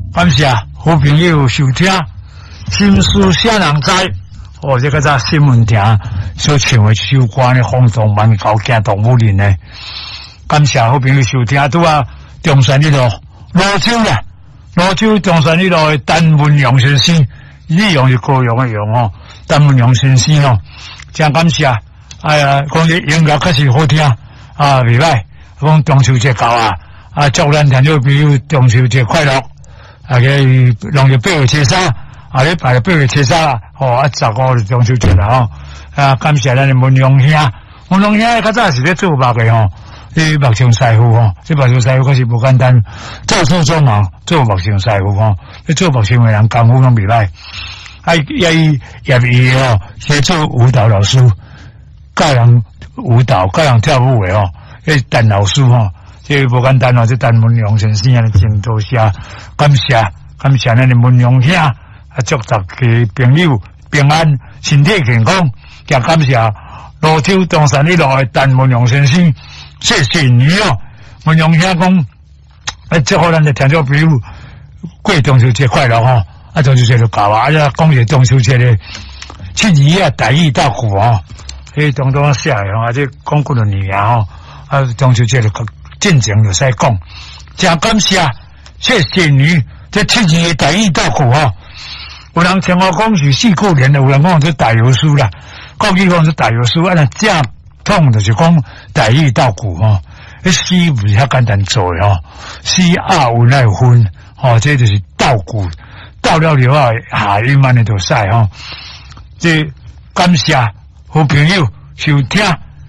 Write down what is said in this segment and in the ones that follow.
感谢好朋友收听，心事啥人知？这个在新闻亭所唱的一首歌呢，风动万高行动物林呢。感谢好朋友收听，拄啊中山一路泸州啦，泸州中山一路的陈文阳先生，利用是高阳的阳哦，陈文阳先生哦，真感谢。哎呀，讲这音乐确实好听啊，袂歹。讲中秋节到祝咱听众朋友中秋节快乐。个农历8月初3，礼拜8月初315日中秋节啦感谢咱的文龙兄，文龙兄较早是咧做目的这目镜师傅这目镜师傅可是不简单，做手做嘛，做目镜师傅你做目镜的人功夫拢袂歹，业余先做舞蹈老师，教人舞蹈，教人跳舞的陈老师这不简单这陈文良先生的真多谢，感谢咱的文良兄，祝大家朋友平安，身体健康，也感谢泸州中山一路的陈文良先生，谢谢你文良兄讲，祝福咱的听众朋友过中秋节快乐中秋节就到讲一中秋节的7月台语稻谷当中写的这讲几多年中秋节就进前就使讲，真感谢，谢谢你。这7月台语稻谷有人听我讲是4过年的，有人讲是打油书啦，国语讲是打油书，正统就是讲台语稻谷诗不是遐简单做的诗有那有分这就是稻谷，稻了后下音慢的就使这感谢好朋友收听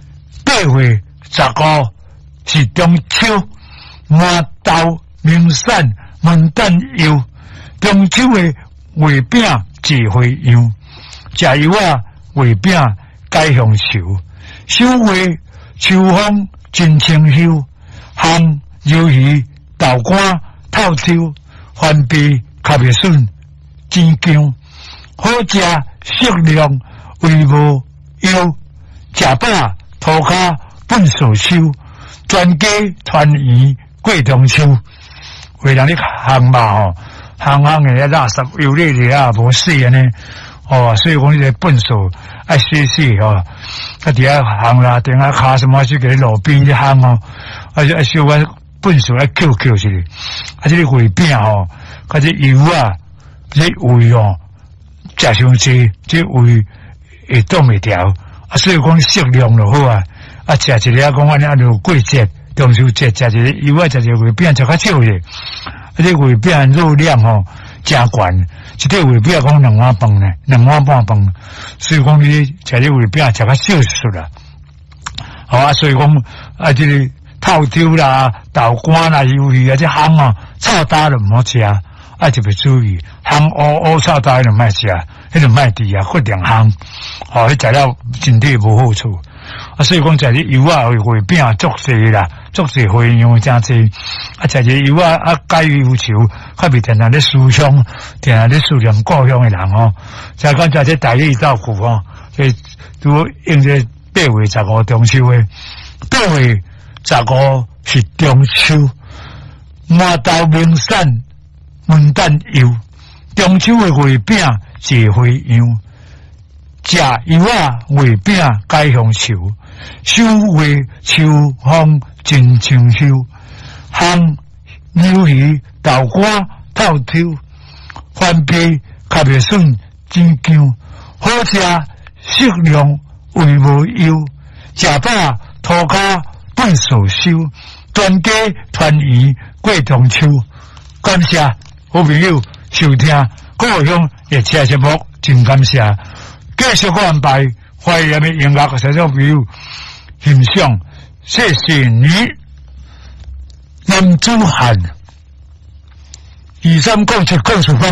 8月15是中秋，麻豆名产文旦柚，中秋的月饼一回样，食柚月饼解香愁，收获秋风真清秀，烘鱿鱼豆干透抽，番贝较袂笋真香，好食适量微无油，食饱涂骹本手手。全家团圆过中秋，为人咧烘嘛烘的垃圾油粒粒无洗安尼所以讲你个粪扫爱洗洗伫遐烘啦，顶下骹什么去给路边咧烘小可粪扫来扣一下这个月饼这油这胃食伤济，这胃会挡袂调所以讲适量就好食一个讲安尼就过节中秋节食一个油食一个月饼食较少些，这月饼热量真悬，一块月饼讲2碗饭呢，2碗半饭，所以讲你食这月饼食较少数啦。所以讲这个透抽啦、豆干啦、鱿鱼这烘臭干就唔好食，特别注意烘臭干就莫食，迄就莫吃过量烘，迄食了身体无好处。所以讲食啲油月饼足济啦，足济花样真济。食啲油解忧愁，较袂定定咧思乡，定定咧思念故乡的人再讲食啲台语稻谷这都用这8月15中秋的8月15是中秋，麻豆名产文旦柚，中秋的月饼一花样。食油月饼解香愁，收获秋风真清秀，烘鱿鱼豆干透抽，番贝较袂笋真香，好食适量微无油，食饱涂骹本手收，全家团圆过中秋。感谢好朋友收听故乡热车节目，真感谢。继续安排怀念的音乐，小小朋友欣赏。谢谢你，男子汉。以上讲出告诉方。